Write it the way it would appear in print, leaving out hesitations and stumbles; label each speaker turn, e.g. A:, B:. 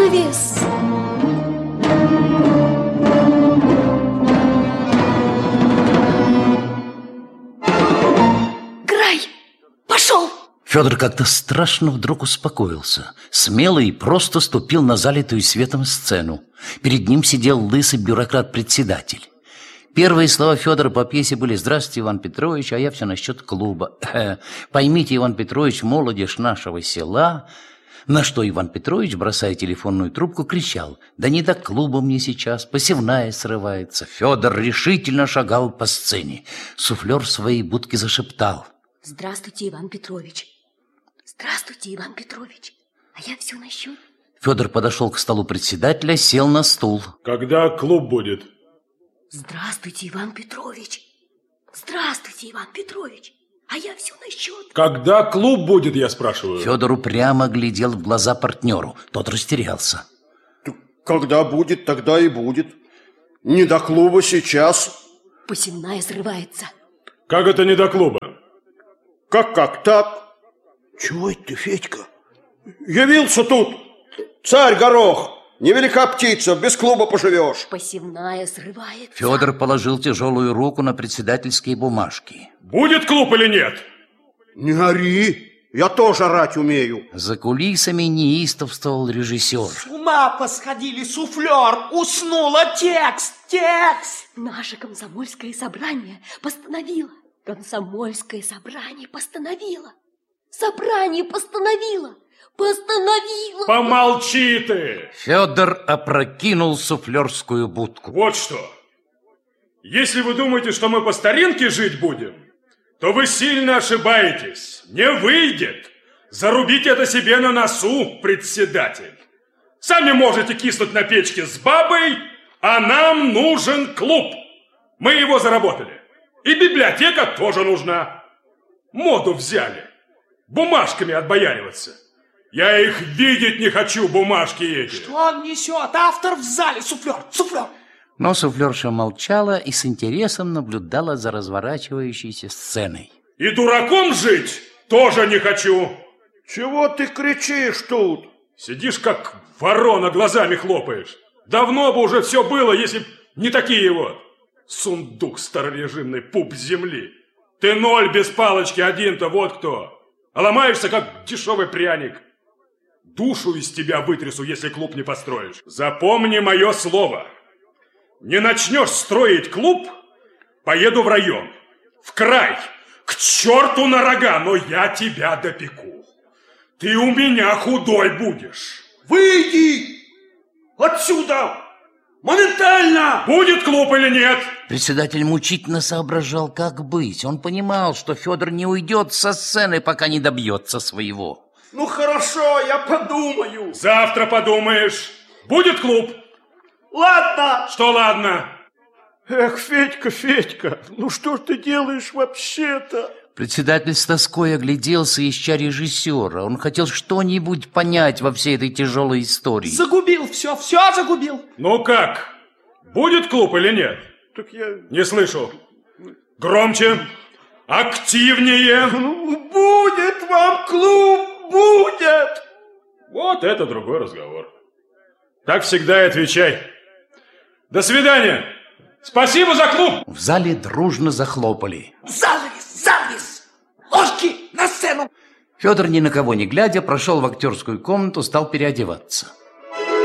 A: занавес. Грай, пошел!
B: Федор как-то страшно вдруг успокоился. Смелый просто ступил на залитую светом сцену. Перед ним сидел лысый бюрократ-председатель. Первые слова Федора по пьесе были: «Здравствуйте, Иван Петрович, а я все насчет клуба. Поймите, Иван Петрович, молодежь нашего села». На что Иван Петрович, бросая телефонную трубку, кричал: «Да не до клуба мне сейчас, посевная срывается». Федор решительно шагал по сцене. Суфлер в своей будке зашептал:
A: «Здравствуйте, Иван Петрович. Здравствуйте, Иван Петрович. А я все насчет». Федор подошел к столу председателя, сел на стул.
C: «Когда клуб будет?»
A: «Здравствуйте, Иван Петрович. Здравствуйте, Иван Петрович. А я все насчет».
C: «Когда клуб будет, я спрашиваю?»
B: Федор упрямо глядел в глаза партнеру. Тот растерялся.
D: «Когда будет, тогда и будет. Не до клуба сейчас».
A: Посевная срывается.
C: «Как это не до клуба?»
D: Как так? Чего это ты, Федька? Явился тут царь Горох. Невелика птица, без клуба поживешь.
A: Посевная срывается.
B: Федор положил тяжелую руку на председательские бумажки.
C: «Будет клуб или нет?»
D: Не ори, я тоже орать умею.
B: За кулисами неистовствовал режиссер.
E: С ума посходили, суфлер, уснула, текст.
A: Наше комсомольское собрание постановило. Комсомольское собрание постановило. Собрание постановило.
C: Помолчи ты!
B: Федор опрокинул суфлерскую будку.
C: Вот что. Если вы думаете, что мы по старинке жить будем, то вы сильно ошибаетесь. Не выйдет. Зарубите это себе на носу, председатель. Сами можете киснуть на печке с бабой, а нам нужен клуб. Мы его заработали. И библиотека тоже нужна. Моду взяли. Бумажками отбояриваться. Я их видеть не хочу, бумажки эти.
E: Что он несет? Автор в зале, суфлер.
B: Но суфлерша молчала и с интересом наблюдала за разворачивающейся сценой.
C: И дураком жить тоже не хочу.
D: Чего ты кричишь тут?
C: Сидишь как ворона, глазами хлопаешь. Давно бы уже все было, если б не такие вот. Сундук старорежимный, пуп земли. Ты ноль без палочки один-то, вот кто. А ломаешься, как дешевый пряник. Душу из тебя вытрясу, если клуб не построишь. Запомни мое слово. Не начнешь строить клуб, поеду в район, в край, к черту на рога, но я тебя допеку. Ты у меня худой будешь.
D: Выйди отсюда! Моментально!
C: Будет клуб или нет?
B: Председатель мучительно соображал, как быть. Он понимал, что Федор не уйдет со сцены, пока не добьется своего.
D: Ну хорошо, я подумаю.
C: Завтра подумаешь. Будет клуб?
D: Ладно.
C: Что ладно?
D: Эх, Федька, ну что ж ты делаешь вообще-то?
B: Председатель с тоской огляделся, ища режиссера. Он хотел что-нибудь понять во всей этой тяжелой истории.
E: Загубил все загубил.
C: Ну как? Будет клуб или нет?
D: Так я...
C: Не слышу. Громче. Активнее.
D: Ну, будет вам клуб, будет.
C: Вот это другой разговор. Так всегда и отвечай. До свидания. Спасибо за клуб.
B: В зале дружно захлопали.
E: Занавес. Ложки на сцену.
B: Федор, ни на кого не глядя, прошел в актерскую комнату, стал переодеваться.